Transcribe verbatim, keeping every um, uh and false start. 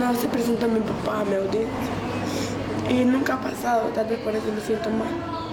no se presentó mi papá a mi audiencia. Y nunca ha pasado, tal vez por eso me siento mal.